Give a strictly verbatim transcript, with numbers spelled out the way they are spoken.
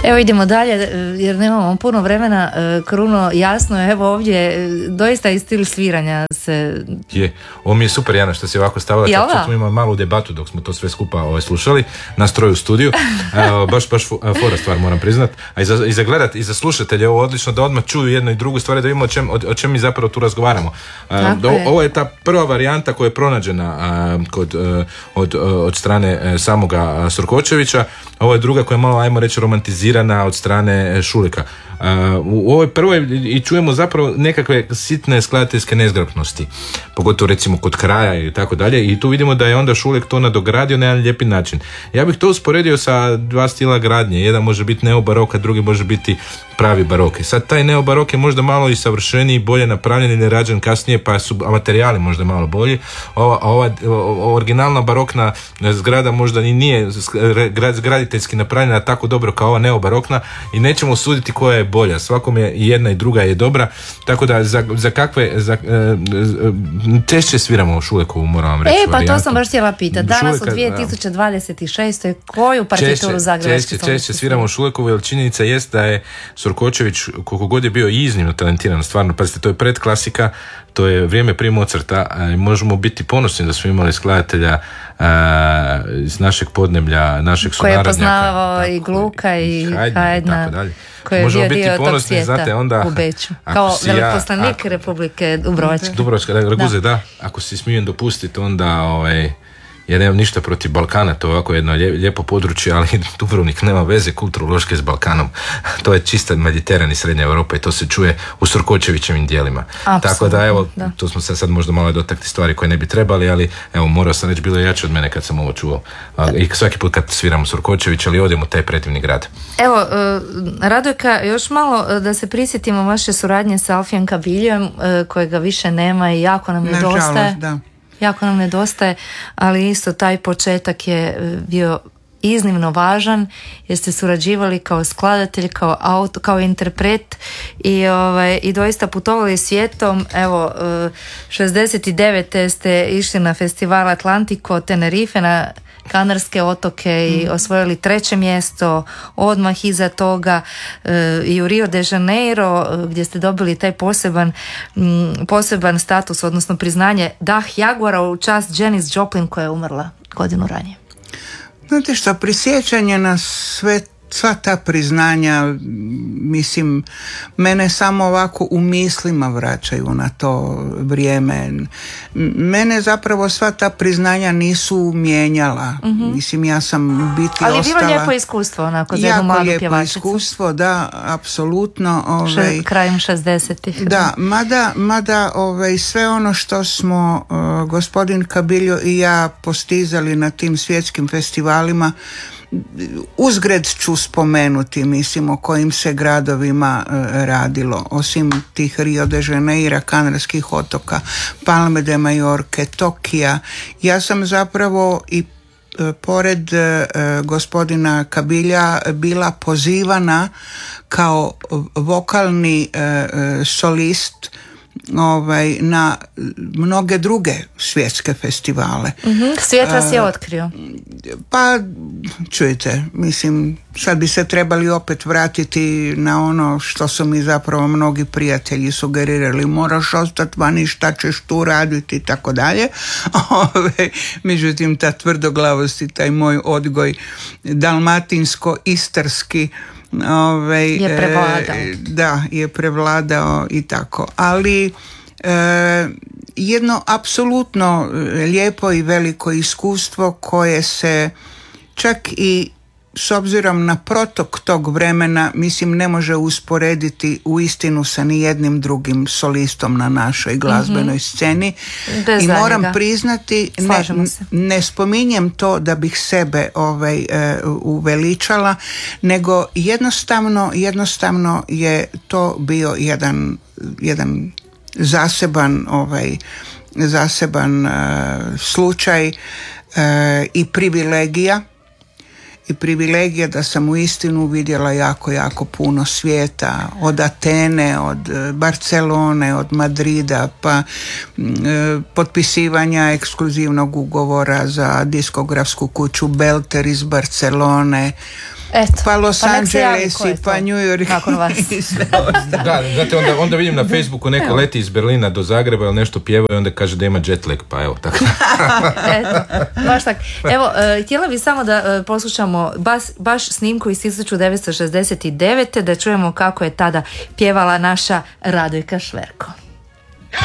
Evo idemo dalje jer nemamo puno vremena. Kruno, jasno je, evo ovdje doista i stil sviranja se... Je, ovo mi je super, Jana, što si ovako stavila. Čak smo imali malu debatu dok smo to sve skupa ovaj, slušali na stroju u studiju. A, baš, baš fora stvar, moram priznat. A i za, i za gledat, i za slušatelje ovo odlično da odmah čuju jednu i drugu stvar, da vidimo o čem, o, o čem mi zapravo tu razgovaramo. A, do, je. Ovo je ta prva varijanta koja je pronađena a, kod, a, od, a, od strane a, samoga Surkočevića. Ovo je druga koja je malo, ajmo reći, romantizirana od strane Šuleka. Uh, u ovoj prvoj i čujemo zapravo nekakve sitne skladateljske nezgrapnosti, pogotovo recimo kod kraja i tako dalje, i tu vidimo da je onda Šulek to nadogradio na jedan lijepi način. Ja bih to usporedio sa dva stila gradnje, jedan može biti neobarok, a drugi može biti pravi barok. I sad taj neobarok je možda malo i savršeniji, bolje napravljen i ne rađen kasnije, pa su materijali možda malo bolji. Ova, ova, ova originalna barokna zgrada možda i nije graditeljski napravljena tako dobro kao ova neobarokna i nećemo suditi koja je bolja. Svakom je i jedna i druga je dobra, tako da za, za kakve za, češće sviramo u Šulekovu, moram vam reći. E, pa varijantu. To sam baš htjela pitati. Danas Šuleka, u dvije tisuće dvadeset šeste koju partituru Zagrebačke češće, češće sviramo u Šulekovu, jer činjenica jest da je Surkočević, koliko god je bio iznimno talentiran, stvarno, pazite, to je predklasika, to je vrijeme prije Mozarta, možemo biti ponosni da smo imali skladatelja a, iz našeg podneblja, našeg sunarodnjaka. Koji je poznavao i Gluka i Haydna, koji je bio dio tog svijeta onda, u Beču. Kao veleposlanik ja, Republike Dubrovačke. Dubrovačke, da, Raguze, da. da. Ako si smijem dopustiti, onda ovaj, ja nemam ništa protiv Balkana, to je ovako jedno lijepo područje, ali Dubrovnik nema veze kulturološke s Balkanom. To je čista Mediteran i Srednja Europa i to se čuje u Surkočevićevim dijelima. Absolutno, tako da evo, da. Tu smo se sad možda malo dotakli stvari koje ne bi trebali, ali evo, morao sam reći, bilo je jače od mene kad sam ovo čuo. I svaki put kad sviramo Surkočević, ali odemo u taj predivni grad. Evo, Radojka, još malo da se prisjetimo vaše suradnje sa Alfijem Kabiljem, kojega više nema i jako nam nedostaje. Da. Jako nam nedostaje, ali isto taj početak je bio iznimno važan jer ste surađivali kao skladatelj, kao auto, kao interpret i, ovaj, i doista putovali svijetom. Evo, šezdeset devete ste išli na festival Atlantico Tenerife na Kanarske otoke i osvojili treće mjesto, odmah iza toga e, i u Rio de Janeiro gdje ste dobili taj poseban m, poseban status, odnosno priznanje dah Jaguara u čast Janis Joplin koja je umrla godinu ranije. Znate što, prisjećanje na sve sva ta priznanja, mislim, mene samo ovako u mislima vraćaju na to vrijeme. Mene zapravo sva ta priznanja nisu mijenjala. Mm-hmm. Mislim, ja sam biti ali ostala... Ali bilo lijepo iskustvo, onako, za jednu malu pjevačicu. Jako lijepo iskustvo, da, apsolutno. Ovaj, Še, krajem šezdesetih. Da, mada, mada ovaj, sve ono što smo uh, gospodin Kabiljo i ja postizali na tim svjetskim festivalima, uzgred ću spomenuti, mislim, o kojim se gradovima e, radilo, osim tih Rio de Janeiro, Kanarskih otoka, Palme de Majorke, Tokija. Ja sam zapravo i e, pored e, gospodina Kabilja bila pozivana kao vokalni e, e, solist ovaj, na mnoge druge svjetske festivale. Mm-hmm. Svijet vas je otkrio. Pa, čujte, mislim, sad bi se trebali opet vratiti na ono što su mi zapravo mnogi prijatelji sugerirali, moraš ostati vani, šta ćeš tu raditi i tako dalje. Međutim, ta tvrdoglavost i taj moj odgoj dalmatinsko-istarski Ove, je prevladao. E, da, je prevladao i tako. Ali e, jedno apsolutno lijepo i veliko iskustvo koje se čak i s obzirom na protok tog vremena, mislim, ne može usporediti u istinu sa nijednim drugim solistom na našoj glazbenoj mm-hmm. sceni. Bez I moram njega. priznati, ne, ne spominjem to da bih sebe ovaj, e, uveličala, nego jednostavno, jednostavno je to bio jedan, jedan zaseban, ovaj, zaseban uh, slučaj uh, i privilegija. I privilegija da sam u istinu vidjela jako, jako puno svijeta, od Atene, od Barcelone, od Madrida, pa e, potpisivanja ekskluzivnog ugovora za diskografsku kuću Belter iz Barcelone, Eto, pa Los pa nek se javi Angeles ko je i pa to New York nakon vas. i sve ostalo. Da, znate, onda, onda vidim na Facebooku neko evo. Leti iz Berlina do Zagreba ili nešto pjeva i onda kaže da ima jet lag, pa evo tako. Eto, baš tak. Evo, uh, htjela bih samo da uh, poslušamo baš, baš snimku iz tisuću devetsto šezdeset devete da čujemo kako je tada pjevala naša Radojka Šverko.